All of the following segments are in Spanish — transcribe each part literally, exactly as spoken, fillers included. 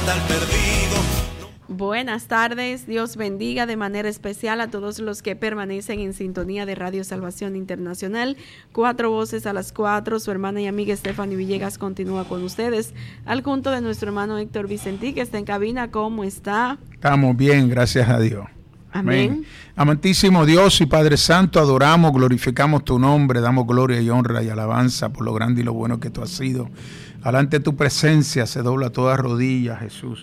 manda al perdido. Buenas tardes, Dios bendiga de manera especial a todos los que permanecen en sintonía de Radio Salvación Internacional. Cuatro voces a las cuatro, su hermana y amiga Stephanie Villegas continúa con ustedes, al junto de nuestro hermano Héctor Vicentí, que está en cabina. ¿Cómo está? Estamos bien, gracias a Dios. Amén. Amén. Amantísimo Dios y Padre Santo, adoramos, glorificamos tu nombre, damos gloria y honra y alabanza por lo grande y lo bueno que tú has sido. Alante de tu presencia se dobla toda rodilla, Jesús.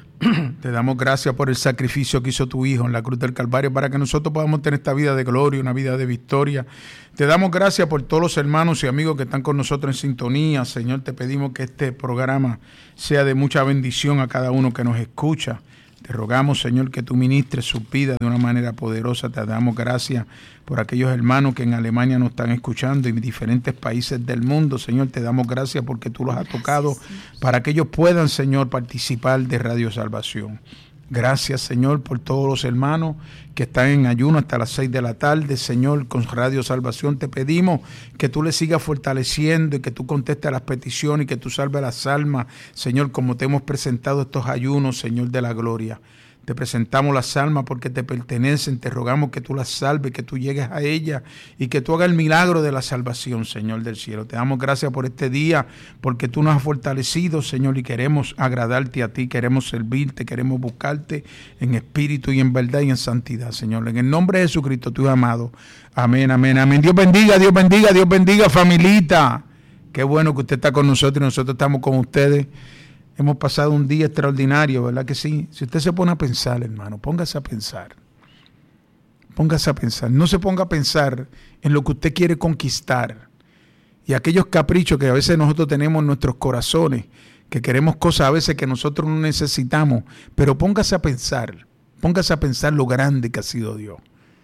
Te damos gracias por el sacrificio que hizo tu Hijo en la cruz del Calvario para que nosotros podamos tener esta vida de gloria, una vida de victoria. Te damos gracias por todos los hermanos y amigos que están con nosotros en sintonía. Señor, te pedimos que este programa sea de mucha bendición a cada uno que nos escucha. Te rogamos, Señor, que tú ministres su vida de una manera poderosa. Te damos gracias por aquellos hermanos que en Alemania nos están escuchando y en diferentes países del mundo. Señor, te damos gracias porque tú los has tocado para que ellos puedan, Señor, participar de Radio Salvación. Gracias, Señor, por todos los hermanos que están en ayuno hasta las seis de la tarde. Señor, con Radio Salvación te pedimos que tú les sigas fortaleciendo y que tú contestes las peticiones y que tú salves las almas, Señor, como te hemos presentado estos ayunos, Señor de la gloria. Te presentamos las almas porque te pertenecen, te rogamos que tú las salves, que tú llegues a ellas y que tú hagas el milagro de la salvación, Señor del cielo. Te damos gracias por este día, porque tú nos has fortalecido, Señor, y queremos agradarte a ti, queremos servirte, queremos buscarte en espíritu y en verdad y en santidad, Señor. En el nombre de Jesucristo, tu amado. Amén, amén, amén. Dios bendiga, Dios bendiga, Dios bendiga, familita. Qué bueno que usted está con nosotros y nosotros estamos con ustedes. Hemos pasado un día extraordinario, ¿verdad que sí? Si usted se pone a pensar, hermano, póngase a pensar. Póngase a pensar. No se ponga a pensar en lo que usted quiere conquistar. Y aquellos caprichos que a veces nosotros tenemos en nuestros corazones, que queremos cosas a veces que nosotros no necesitamos. Pero póngase a pensar. Póngase a pensar lo grande que ha sido Dios.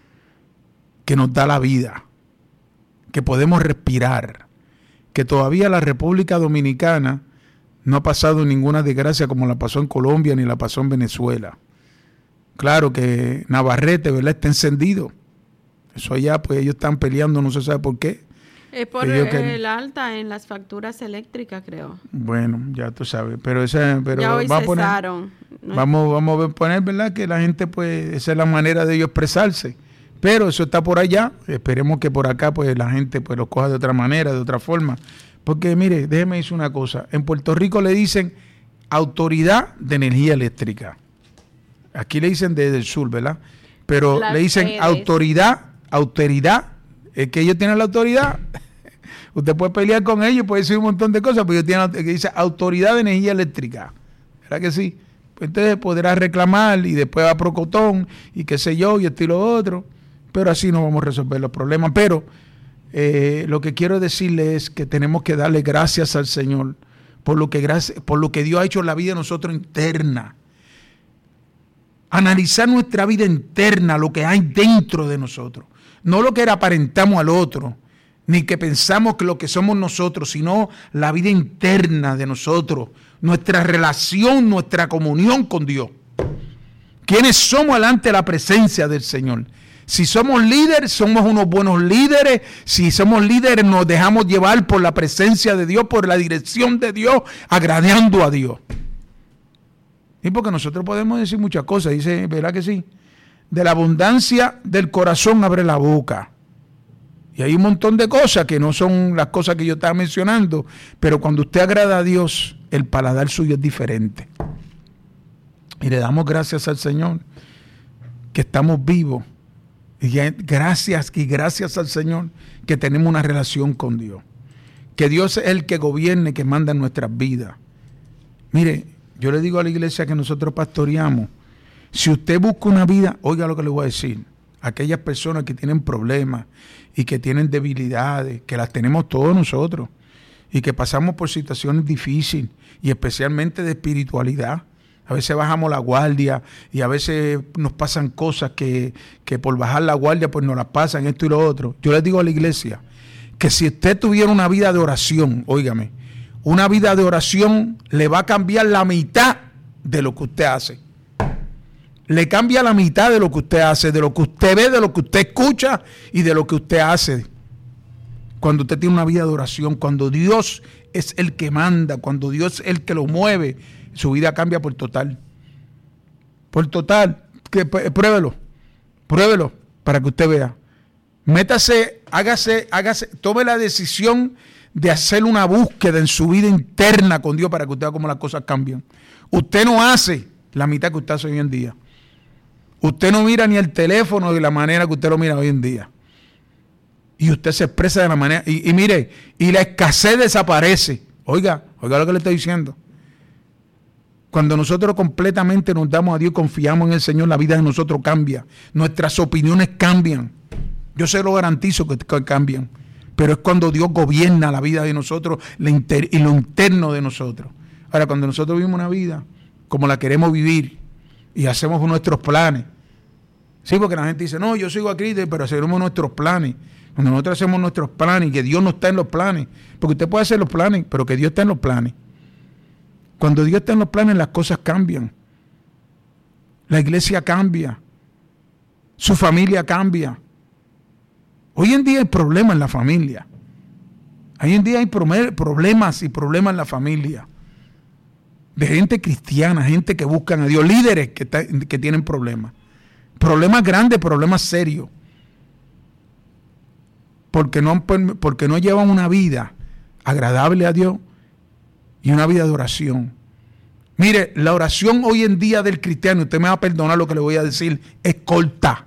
Que nos da la vida. Que podemos respirar. Que todavía la República Dominicana no ha pasado ninguna desgracia como la pasó en Colombia ni la pasó en Venezuela. Claro que Navarrete, ¿verdad?, está encendido. Eso allá, pues ellos están peleando, no se sabe por qué. Es por el, que... el alta en las facturas eléctricas, creo. Bueno, ya tú sabes. Pero esa, pero ya hoy vamos cesaron. A poner, ¿no? Vamos, vamos a poner, ¿verdad?, que la gente, pues, esa es la manera de ellos expresarse. Pero eso está por allá. Esperemos que por acá, pues, la gente, pues, lo coja de otra manera, de otra forma. Porque, mire, déjeme decir una cosa. En Puerto Rico le dicen Autoridad de Energía Eléctrica. Aquí le dicen desde el sur, ¿verdad? Pero Las le dicen redes. autoridad, autoridad. Es que ellos tienen la autoridad. Usted puede pelear con ellos, puede decir un montón de cosas, pero ellos tienen que dice Autoridad de Energía Eléctrica. ¿Verdad que sí? Pues entonces podrá reclamar y después va a Procotón y qué sé yo, y esto y lo otro. Pero así no vamos a resolver los problemas. Pero Eh, lo que quiero decirle es que tenemos que darle gracias al Señor por lo que, por lo que Dios ha hecho en la vida de nosotros interna. Analizar nuestra vida interna, lo que hay dentro de nosotros. No lo que aparentamos al otro, ni que pensamos que lo que somos nosotros, sino la vida interna de nosotros, nuestra relación, nuestra comunión con Dios. ¿Quiénes somos delante de la presencia del Señor? Si somos líderes, somos unos buenos líderes. Si somos líderes, nos dejamos llevar por la presencia de Dios, por la dirección de Dios, agradando a Dios. Y porque nosotros podemos decir muchas cosas, dice, ¿verdad que sí? De la abundancia del corazón abre la boca. Y hay un montón de cosas que no son las cosas que yo estaba mencionando, pero cuando usted agrada a Dios, el paladar suyo es diferente. Y le damos gracias al Señor que estamos vivos. Y gracias y gracias al Señor que tenemos una relación con Dios. Que Dios es el que gobierne, que manda en nuestras vidas. Mire, yo le digo a la iglesia que nosotros pastoreamos, si usted busca una vida, oiga lo que le voy a decir, aquellas personas que tienen problemas y que tienen debilidades, que las tenemos todos nosotros, y que pasamos por situaciones difíciles, y especialmente de espiritualidad. A veces bajamos la guardia y a veces nos pasan cosas que, que por bajar la guardia pues nos las pasan, esto y lo otro. Yo les digo a la iglesia que si usted tuviera una vida de oración, óigame, una vida de oración le va a cambiar la mitad de lo que usted hace. Le cambia la mitad de lo que usted hace, de lo que usted ve, de lo que usted escucha y de lo que usted hace. Cuando usted tiene una vida de oración, cuando Dios es el que manda, cuando Dios es el que lo mueve, su vida cambia por total. Por total. Que, pruébelo, pruébelo para que usted vea. Métase, hágase, hágase, tome la decisión de hacer una búsqueda en su vida interna con Dios para que usted vea cómo las cosas cambian. Usted no hace la mitad que usted hace hoy en día. Usted no mira ni el teléfono de la manera que usted lo mira hoy en día. Y usted se expresa de la manera, y, y mire, y la escasez desaparece. Oiga, oiga lo que le estoy diciendo. Cuando nosotros completamente nos damos a Dios y confiamos en el Señor, la vida de nosotros cambia. Nuestras opiniones cambian. Yo se lo garantizo que, que cambian. Pero es cuando Dios gobierna la vida de nosotros inter, y lo interno de nosotros. Ahora, cuando nosotros vivimos una vida como la queremos vivir y hacemos nuestros planes. Sí, porque la gente dice, no, yo sigo a Cristo, pero hacemos nuestros planes. Cuando nosotros hacemos nuestros planes y que Dios no está en los planes. Porque usted puede hacer los planes, pero que Dios está en los planes. Cuando Dios está en los planes, las cosas cambian. La iglesia cambia. Su familia cambia. Hoy en día hay problemas en la familia. Hoy en día hay problemas y problemas en la familia. De gente cristiana, gente que buscan a Dios, líderes que, está, que tienen problemas. Problemas grandes, problemas serios. Porque no, porque no llevan una vida agradable a Dios y una vida de oración. Mire, la oración hoy en día del cristiano, usted me va a perdonar lo que le voy a decir, es corta.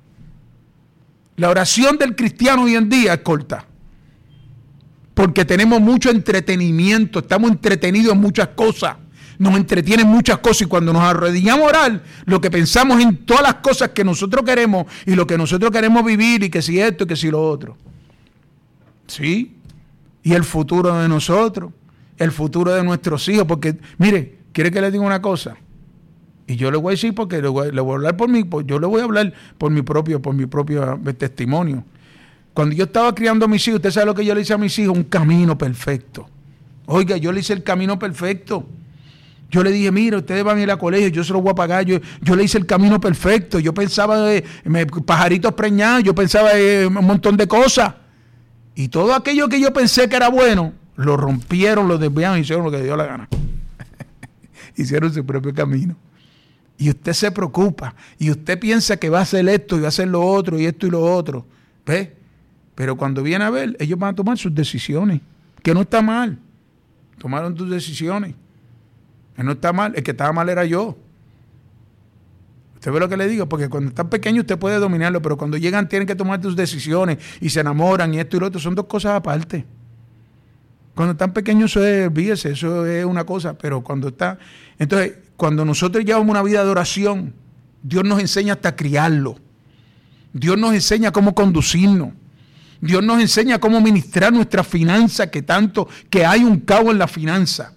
La oración del cristiano hoy en día es corta. Porque tenemos mucho entretenimiento, estamos entretenidos en muchas cosas. Nos entretienen muchas cosas y cuando nos arrodillamos a orar, lo que pensamos en todas las cosas que nosotros queremos y lo que nosotros queremos vivir y que si esto y que si lo otro. ¿Sí? Y el futuro de nosotros, el futuro de nuestros hijos, porque, mire, ¿quiere que le diga una cosa? Y yo le voy a decir porque le voy, le voy a hablar por mí, yo le voy a hablar por mi propio, por mi propio testimonio. Cuando yo estaba criando a mis hijos, usted sabe lo que yo le hice a mis hijos, un camino perfecto. Oiga, yo le hice el camino perfecto. Yo le dije, mira, ustedes van a ir a colegio, yo se los voy a pagar. Yo, yo le hice el camino perfecto. Yo pensaba de me, pajaritos preñados, yo pensaba de un montón de cosas. Y todo aquello que yo pensé que era bueno, lo rompieron, lo desviaron y hicieron lo que les dio la gana. Hicieron su propio camino. Y usted se preocupa. Y usted piensa que va a hacer esto y va a hacer lo otro y esto y lo otro. ¿Ve? Pero cuando viene a ver, ellos van a tomar sus decisiones. Que no está mal. Tomaron tus decisiones. Que no está mal. El que estaba mal era yo. ¿Usted ve lo que le digo? Porque cuando están pequeños usted puede dominarlo, pero cuando llegan tienen que tomar sus decisiones y se enamoran y esto y lo otro. Son dos cosas aparte. Cuando están pequeños eso es, olvídese, eso es una cosa, pero cuando está... Entonces, cuando nosotros llevamos una vida de oración, Dios nos enseña hasta a criarlo. Dios nos enseña cómo conducirnos. Dios nos enseña cómo ministrar nuestra finanza, que tanto, que hay un caos en la finanza.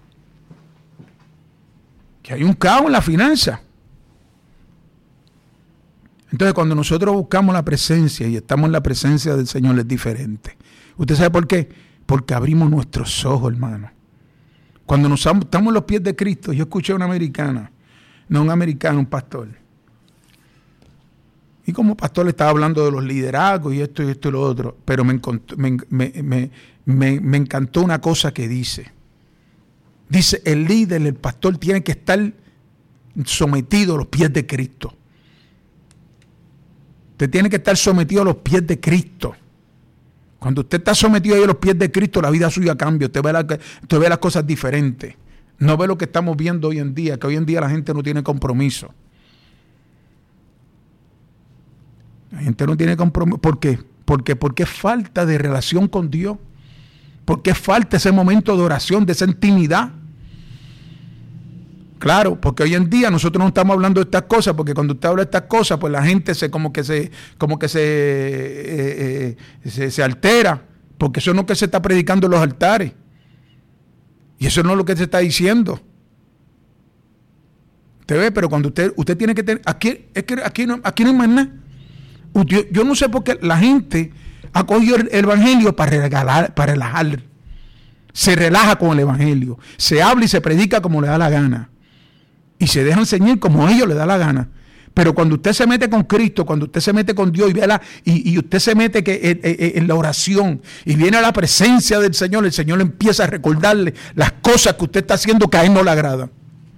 Que hay un caos en la finanza. Entonces, cuando nosotros buscamos la presencia y estamos en la presencia del Señor es diferente. ¿Usted sabe por qué? Porque abrimos nuestros ojos, hermano. Cuando nos estamos en los pies de Cristo, yo escuché a una americana, no un americano, un pastor. Y como pastor le estaba hablando de los liderazgos y esto y esto y lo otro, pero me encantó, me, me, me, me, me encantó una cosa que dice. Dice, el líder, el pastor tiene que estar sometido a los pies de Cristo. Usted tiene que estar sometido a los pies de Cristo. Cuando usted está sometido a los pies de Cristo, la vida suya cambia. Usted ve, la, usted ve las cosas diferentes. No ve lo que estamos viendo hoy en día, que hoy en día la gente no tiene compromiso. La gente no tiene compromiso. ¿Por qué? Porque, porque es falta de relación con Dios. Porque es falta ese momento de oración, de esa intimidad. Claro, porque hoy en día nosotros no estamos hablando de estas cosas, porque cuando usted habla de estas cosas, pues la gente se como que se, como que se, eh, eh, se, se altera, porque eso no es lo que se está predicando en los altares. Y eso no es lo que se está diciendo. Usted ve, pero cuando usted, usted tiene que tener, aquí, es que aquí no, aquí no hay más nada. Yo, yo no sé por qué la gente ha cogido el, el evangelio para regalar, para relajar. Se relaja con el evangelio. Se habla y se predica como le da la gana. Y se dejan ceñir como a ellos les da la gana. Pero cuando usted se mete con Cristo, cuando usted se mete con Dios y, ve la, y, y usted se mete que, eh, eh, en la oración y viene a la presencia del Señor, el Señor le empieza a recordarle las cosas que usted está haciendo que a Él no le agradan.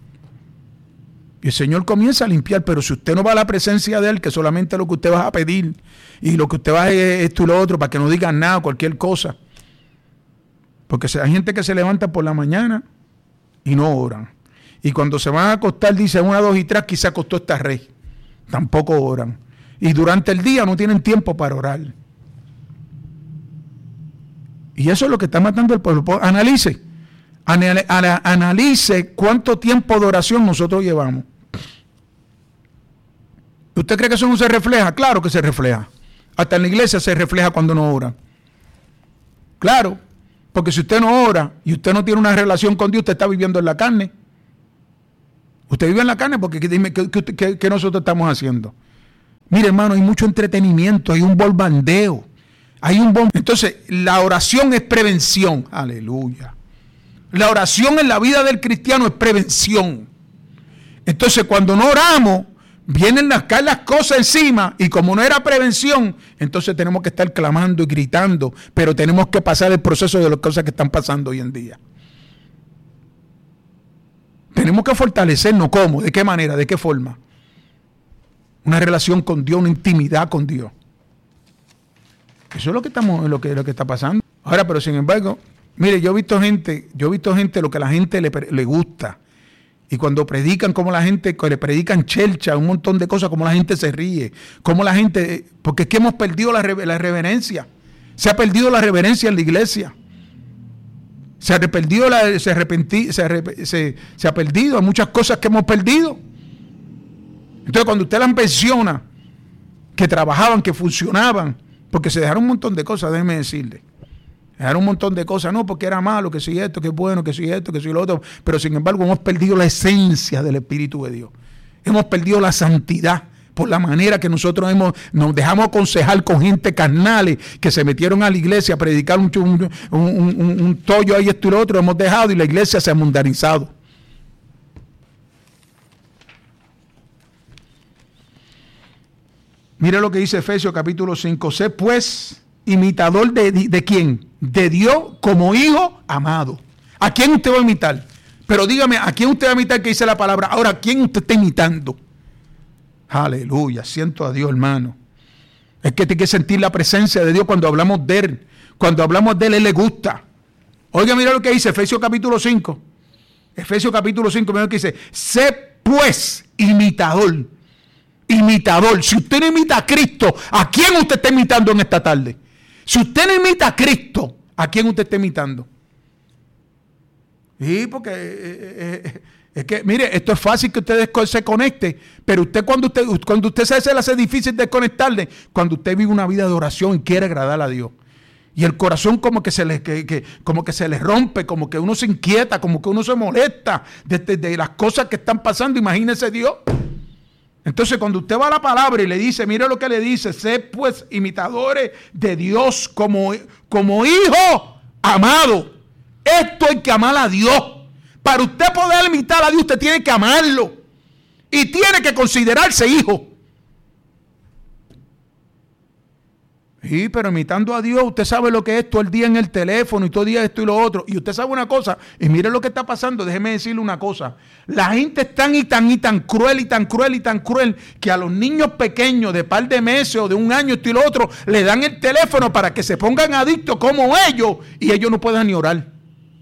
Y el Señor comienza a limpiar, pero si usted no va a la presencia de Él, que solamente lo que usted va a pedir y lo que usted va a esto y lo otro, para que no digan nada, cualquier cosa. Porque hay gente que se levanta por la mañana y no oran. Y cuando se van a acostar, dicen una, dos y tres, aquí se acostó esta rey. Tampoco oran. Y durante el día no tienen tiempo para orar. Y eso es lo que está matando al pueblo. Analice. Anal, analice cuánto tiempo de oración nosotros llevamos. ¿Usted cree que eso no se refleja? Claro que se refleja. Hasta en la iglesia se refleja cuando no ora. Claro, porque si usted no ora y usted no tiene una relación con Dios, usted está viviendo en la carne. Usted vive en la carne porque dime qué, qué, qué nosotros estamos haciendo. Mire, hermano, hay mucho entretenimiento, hay un bombardeo, hay un bom... Entonces, la oración es prevención. Aleluya. La oración en la vida del cristiano es prevención. Entonces, cuando no oramos, vienen las, caen las cosas encima, y como no era prevención, entonces tenemos que estar clamando y gritando, pero tenemos que pasar el proceso de las cosas que están pasando hoy en día. Tenemos que fortalecernos. ¿Cómo? ¿De qué manera? ¿De qué forma? Una relación con Dios, una intimidad con Dios. Eso es lo que estamos, lo que, lo que está pasando. Ahora, pero sin embargo, mire, yo he visto gente, yo he visto gente lo que a la gente le, le gusta. Y cuando predican, como la gente, le predican chelcha, un montón de cosas, como la gente se ríe, como la gente, porque es que hemos perdido la, la reverencia. Se ha perdido la reverencia en la iglesia. Se ha perdido, la, se, arrepentí, se, arrep, se, se ha perdido, hay muchas cosas que hemos perdido. Entonces, cuando usted las menciona, que trabajaban, que funcionaban, porque se dejaron un montón de cosas, déjeme decirle. Dejaron un montón de cosas, no, porque era malo, que si esto, que es bueno, que si esto, que si lo otro. Pero sin embargo, hemos perdido la esencia del Espíritu de Dios. Hemos perdido la santidad por la manera que nosotros hemos, nos dejamos aconsejar con gente carnales que se metieron a la iglesia a predicar un, un, un, un, un tollo ahí, esto y lo otro. Hemos dejado y la iglesia se ha mundanizado. Mire lo que dice Efesios capítulo cinco. Sé pues imitador de, de, de quién? De Dios como hijo amado. ¿A quién usted va a imitar? Pero dígame, ¿a quién usted va a imitar que dice la palabra? Ahora, ¿a quién usted está imitando? Aleluya, siento a Dios, hermano. Es que tiene que sentir la presencia de Dios cuando hablamos de Él. Cuando hablamos de Él, Él le gusta. Oiga, mira lo que dice Efesios capítulo cinco. Efesios capítulo cinco, mira lo que dice. Sé pues imitador. Imitador. Si usted no imita a Cristo, ¿a quién usted está imitando en esta tarde? Si usted no imita a Cristo, ¿a quién usted está imitando? Sí, porque eh, eh, es que, mire, esto es fácil que usted se conecte, pero usted cuando usted cuando usted se, se le hace difícil desconectarle, cuando usted vive una vida de oración y quiere agradar a Dios. Y el corazón como que se le, que, que, como que se le rompe, como que uno se inquieta, como que uno se molesta de, de, de las cosas que están pasando. Imagínese Dios. Entonces, cuando usted va a la palabra y le dice, mire lo que le dice, sé pues imitadores de Dios como, como hijo amado. Esto hay que amar a Dios. Para usted poder imitar a Dios, usted tiene que amarlo. Y tiene que considerarse hijo. Sí, pero imitando a Dios, usted sabe lo que es todo el día en el teléfono y todo el día esto y lo otro. Y usted sabe una cosa, y mire lo que está pasando, déjeme decirle una cosa. La gente es tan y tan y tan cruel y tan cruel y tan cruel que a los niños pequeños de par de meses o de un año esto y lo otro, le dan el teléfono para que se pongan adictos como ellos y ellos no puedan ni orar.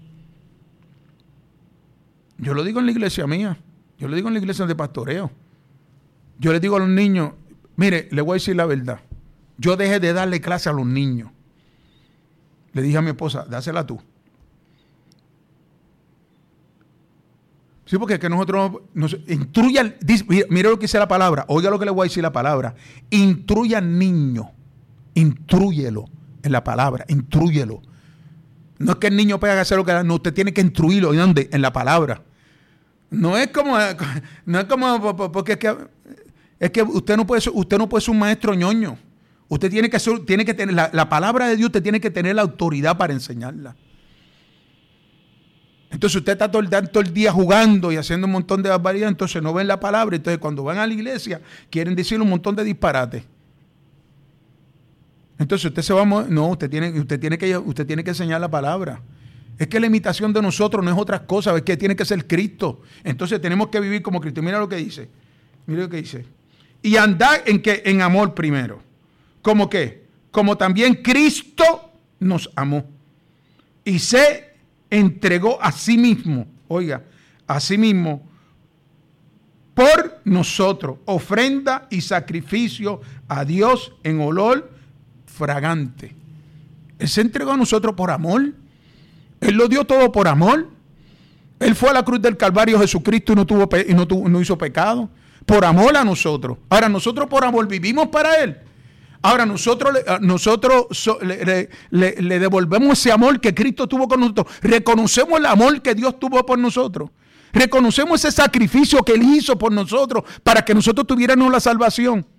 Yo lo digo en la iglesia mía, yo lo digo en la iglesia de pastoreo. Yo les digo a los niños, mire, le voy a decir la verdad. Yo dejé de darle clase a los niños. Le dije a mi esposa, dásela tú. Sí, porque es que nosotros nos instruyan, mire lo que dice la palabra, oiga lo que le voy a decir la palabra. Instruya al niño, instrúyelo en la palabra, instrúyelo. No es que el niño pueda hacer lo que no, usted tiene que instruirlo. ¿En dónde? En la palabra. No es como, no es como, porque es que, es que usted no puede ser, usted no puede ser un maestro ñoño. Usted tiene que ser, tiene que tener, la, la palabra de Dios, usted tiene que tener la autoridad para enseñarla. Entonces usted está todo el, todo el día jugando y haciendo un montón de barbaridades, entonces no ven la palabra. Entonces cuando van a la iglesia quieren decir un montón de disparates. Entonces usted se va a... No, usted tiene, usted, tiene que, usted tiene que enseñar la palabra. Es que la imitación de nosotros no es otra cosa, es que tiene que ser Cristo. Entonces tenemos que vivir como Cristo. Mira lo que dice. Mira lo que dice. Y andar en que en amor primero. ¿Cómo qué? Como también Cristo nos amó. Y se entregó a sí mismo. Oiga, a sí mismo. Por nosotros. Ofrenda y sacrificio a Dios en olor fragante. Él se entregó a nosotros por amor. Él lo dio todo por amor. Él fue a la cruz del Calvario, Jesucristo, y no, tuvo pe- y no, tuvo, no hizo pecado. Por amor a nosotros. Ahora nosotros por amor vivimos para Él. Ahora nosotros, nosotros so, le, le, le, le devolvemos ese amor que Cristo tuvo con nosotros. Reconocemos el amor que Dios tuvo por nosotros. Reconocemos ese sacrificio que Él hizo por nosotros para que nosotros tuviéramos la salvación.